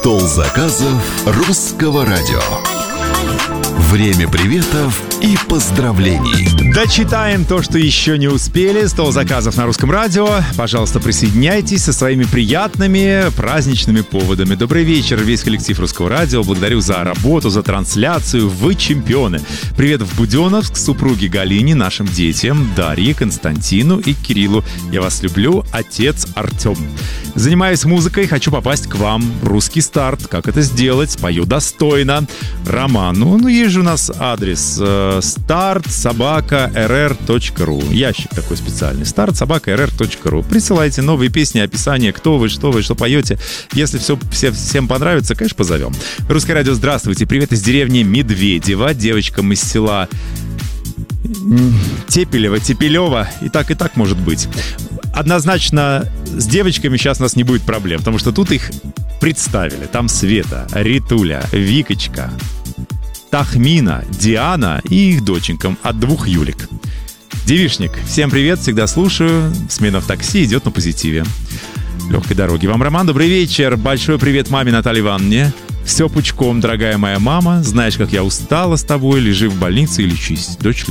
Стол заказов русского радио. Время приветов и поздравлений. Дочитаем то, что еще не успели. Стол заказов на русском радио. Пожалуйста, присоединяйтесь со своими приятными праздничными поводами. Добрый вечер, весь коллектив русского радио. Благодарю за работу, за трансляцию. Вы чемпионы. Привет в Буденновск, супруге Галине, нашим детям, Дарье, Константину и Кириллу. Я вас люблю, отец Артем. Занимаюсь музыкой, хочу попасть к вам. Русский старт. Как это сделать? Спою достойно. Роман. Ну, есть же у нас адрес start@rr.ru. Ящик такой специальный. start@rr.ru. Присылайте новые песни, описание, кто вы, что поете. Если всем понравится, конечно, позовем. Русское радио, здравствуйте. Привет из деревни Медведево. Девочкам из села Тепелева. И так может быть. Однозначно с девочками сейчас у нас не будет проблем, потому что тут их представили. Там Света, Ритуля, Викочка, Тахмина, Диана и их доченькам от 2 Юлик. Девишник, всем привет, всегда слушаю. Смена в такси идет на позитиве. Легкой дороги вам, Роман. Добрый вечер. Большой привет маме Наталье Ивановне. Все пучком, дорогая моя мама. Знаешь, как я устала с тобой. Лежи в больнице и лечись. Дочь